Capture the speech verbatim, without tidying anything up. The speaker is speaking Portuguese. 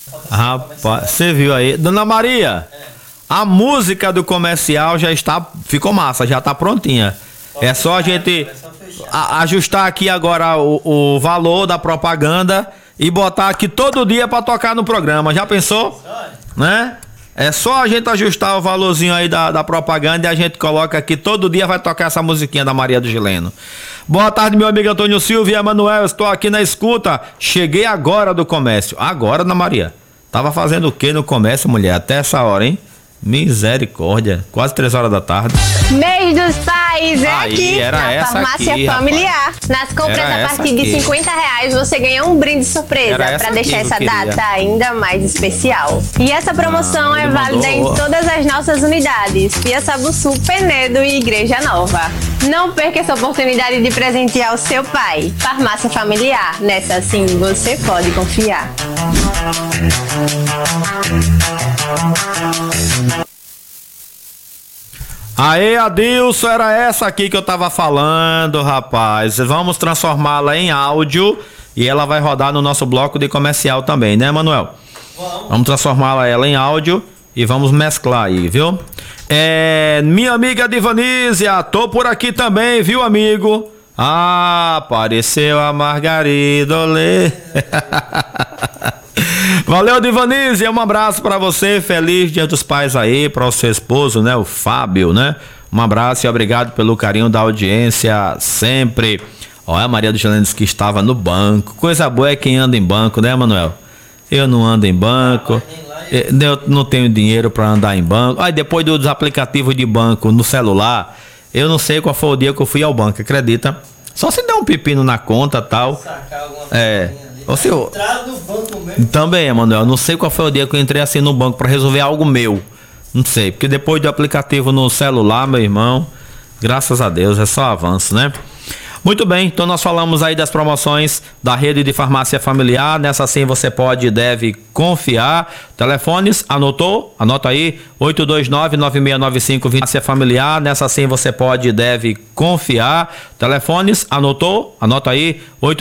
Rapaz, você viu aí. Dona Maria, a música do comercial já está, ficou massa, já está prontinha. É só a gente a, ajustar aqui agora o, o valor da propaganda e botar aqui todo dia para tocar no programa. Já pensou? Né? É só a gente ajustar o valorzinho aí da, da propaganda e a gente coloca aqui, todo dia vai tocar essa musiquinha da Maria do Gileno. Boa tarde, meu amigo Antônio Silva e Emanuel, estou aqui na escuta. Cheguei agora do comércio. Agora, Ana Maria? Tava fazendo o que no comércio, mulher? Até essa hora, hein? Misericórdia. Quase três horas da tarde. Mês dos Pais é Aí, aqui, era na essa Farmácia aqui, Familiar. Nas compras Era a partir essa de aqui. cinquenta reais você ganha um brinde surpresa Era essa para deixar aqui que essa eu queria. data ainda mais especial. E essa promoção Ah, é ele válida mandou. em todas as nossas unidades, Pia Sabuçu, Penedo e Igreja Nova. Não perca essa oportunidade de presentear o seu pai. Farmácia Familiar, nessa sim você pode confiar. Aê, Adilson, era essa aqui que eu tava falando, rapaz. Vamos transformá-la em áudio e ela vai rodar no nosso bloco de comercial também, né, Manuel? Vamos, vamos transformá-la ela em áudio e vamos mesclar aí, viu? É, minha amiga Divanísia, tô por aqui também, viu, amigo? Ah, apareceu a Margarida, olê. Valeu, Divanísia, um abraço pra você, feliz Dia dos Pais aí, para o seu esposo, né, o Fábio, né? Um abraço e obrigado pelo carinho da audiência sempre. Olha, a Maria do Gileno disse que estava no banco. Coisa boa é quem anda em banco, né, Manuel? Eu não ando em banco, eu não tenho dinheiro para andar em banco. Aí depois dos aplicativos de banco no celular, eu não sei qual foi o dia que eu fui ao banco, acredita? Só se der um pepino na conta e tal. É. Ou se eu... Também, Emanuel, não sei qual foi o dia que eu entrei assim no banco para resolver algo meu. Não sei, porque depois do aplicativo no celular, meu irmão, graças a Deus, é só avanço, né? Muito bem, então nós falamos aí das promoções da rede de farmácia familiar. Nessa sim você pode e deve confiar. Telefones, anotou? Anota aí, oito dois nove, nove seis nove cinco, farmácia familiar. Nessa sim você pode e deve confiar. Telefones, anotou? Anota aí, oito